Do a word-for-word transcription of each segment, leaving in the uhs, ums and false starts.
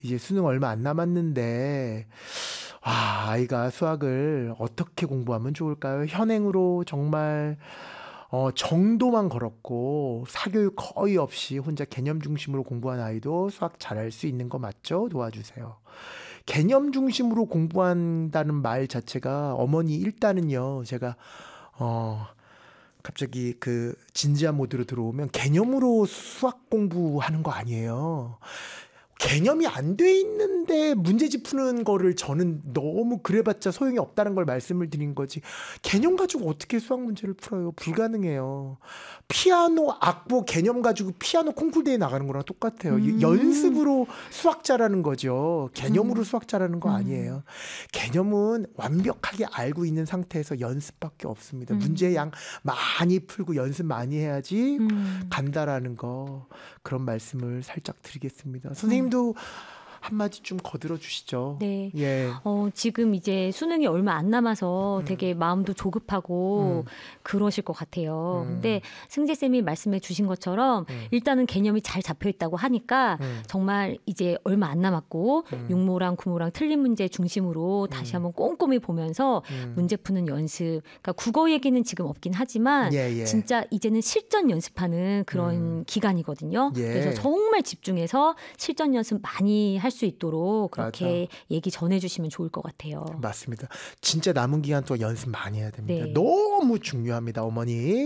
이제 수능 얼마 안 남았는데 아, 아이가 수학을 어떻게 공부하면 좋을까요? 현행으로 정말 어, 정도만 걸었고 사교육 거의 없이 혼자 개념 중심으로 공부한 아이도 수학 잘할 수 있는 거 맞죠? 도와주세요. 개념 중심으로 공부한다는 말 자체가 어머니 일단은요. 제가 어 갑자기 그 진지한 모드로 들어오면 개념으로 수학 공부하는 거 아니에요. 개념이 안 돼 있는데 문제집 푸는 거를 저는 너무 그래봤자 소용이 없다는 걸 말씀을 드린 거지. 개념 가지고 어떻게 수학 문제를 풀어요? 불가능해요. 피아노 악보 개념 가지고 피아노 콩쿨 대회 나가는 거랑 똑같아요. 음. 연습으로 수학 잘하는 거죠. 개념으로 음. 수학 잘하는 거 아니에요. 개념은 완벽하게 알고 있는 상태에서 연습밖에 없습니다. 음. 문제 양 많이 풀고 연습 많이 해야지 음. 간다라는 거, 그런 말씀을 살짝 드리겠습니다. 선생님도 한마디 좀 거들어 주시죠. 네. 예. 어, 지금 이제 수능이 얼마 안 남아서 음. 되게 마음도 조급하고 음. 그러실 것 같아요. 음. 근데 승재쌤이 말씀해 주신 것처럼 음. 일단은 개념이 잘 잡혀 있다고 하니까 음. 정말 이제 얼마 안 남았고 음. 육모랑 구모랑 틀린 문제 중심으로 다시 음. 한번 꼼꼼히 보면서 음. 문제 푸는 연습. 그러니까 국어 얘기는 지금 없긴 하지만 예, 예. 진짜 이제는 실전 연습하는 그런 음. 기간이거든요. 예. 그래서 정말 집중해서 실전 연습 많이 할 수 있도록 그렇게 맞아. 얘기 전해주시면 좋을 것 같아요. 맞습니다. 진짜 남은 기간 동안 연습 많이 해야 됩니다. 네. 너무 중요합니다, 어머니.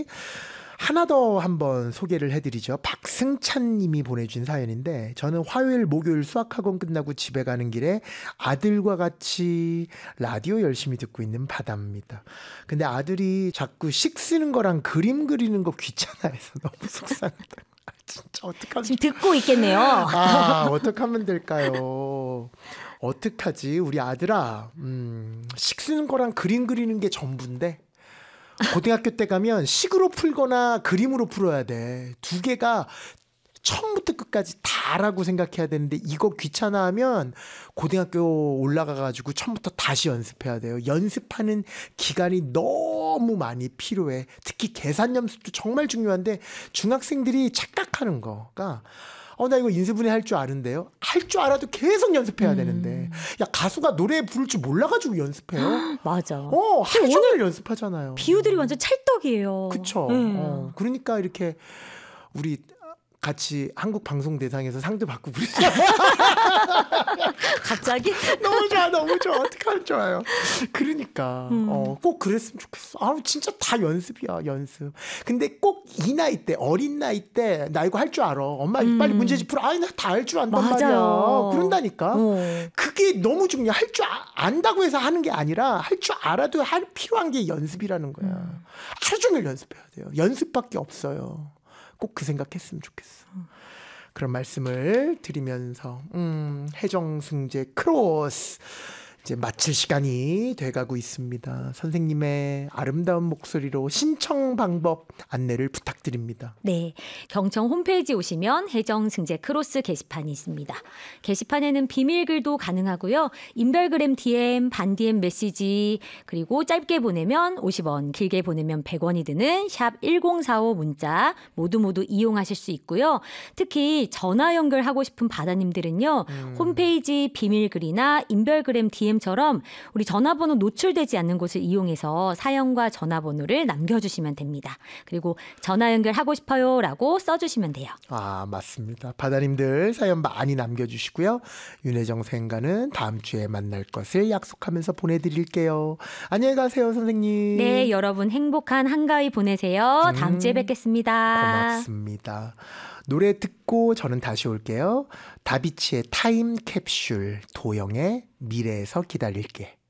하나 더 한번 소개를 해드리죠. 박승찬 님이 보내준 사연인데, 저는 화요일 목요일 수학학원 끝나고 집에 가는 길에 아들과 같이 라디오 열심히 듣고 있는 바다입니다. 근데 아들이 자꾸 식 쓰는 거랑 그림 그리는 거 귀찮아해서 너무 속상하다. 아, 진짜 어떡하면 지금 듣고 있겠네요. 아, 어떡하면 될까요? 어떡하지? 우리 아들아, 음, 식 쓰는 거랑 그림 그리는 게 전부인데, 고등학교 때 가면 식으로 풀거나 그림으로 풀어야 돼. 두 개가 처음부터 끝까지 다라고 생각해야 되는데, 이거 귀찮아하면 고등학교 올라가가지고 처음부터 다시 연습해야 돼요. 연습하는 기간이 너무 많이 필요해. 특히 계산 연습도 정말 중요한데, 중학생들이 착각하는 거가, 어, 나 이거 인수분해 할 줄 아는데요. 할 줄 알아도 계속 연습해야 음. 되는데, 야, 가수가 노래 부를 줄 몰라가지고 연습해요. 맞아. 어, 하루 종일 연습하잖아요. 비유들이 완전 찰떡이에요. 그쵸. 네. 어, 그러니까 이렇게 우리 같이 한국 방송 대상에서 상도 받고 그러잖아요. 갑자기? 너무 좋아, 너무 좋아. 어떡하면 좋아요. 그러니까 음. 어, 꼭 그랬으면 좋겠어. 아, 진짜 다 연습이야, 연습. 근데 꼭 이 나이 때, 어린 나이 때 나 이거 할 줄 알아. 엄마 음. 빨리 문제집 풀어. 아니, 나 다 할 줄 안단 맞아요. 말이야. 그런다니까. 어. 그게 너무 중요해. 할 줄 안다고 해서 하는 게 아니라, 할 줄 알아도 할 필요한 게 연습이라는 거야. 음. 하루 종일 연습해야 돼요. 연습밖에 없어요. 꼭 그 생각했으면 좋겠어. 그런 말씀을 드리면서 음, 해정승제 크로스 이제 마칠 시간이 돼가고 있습니다. 선생님의 아름다운 목소리로 신청 방법 안내를 부탁드립니다. 네, 경청 홈페이지 오시면 해정승제 크로스 게시판이 있습니다. 게시판에는 비밀글도 가능하고요. 인별그램 디엠, 반 디엠 메시지, 그리고 짧게 보내면 오십 원, 길게 보내면 백 원이 드는 샵 일공사오 문자 모두 모두 이용하실 수 있고요. 특히 전화 연결하고 싶은 바다님들은요. 음. 홈페이지 비밀글이나 인별그램 디엠 처럼 우리 전화번호 노출되지 않는 곳을 이용해서 사연과 전화번호를 남겨주시면 됩니다. 그리고 전화 연결하고 싶어요 라고 써주시면 돼요. 아, 맞습니다. 바다님들 사연 많이 남겨주시고요. 윤혜정 생가는 다음 주에 만날 것을 약속하면서 보내드릴게요. 안녕히 가세요, 선생님. 네, 여러분 행복한 한가위 보내세요. 다음 음, 주에 뵙겠습니다. 고맙습니다. 노래 듣고 저는 다시 올게요. 다비치의 타임 캡슐, 도영의 미래에서 기다릴게.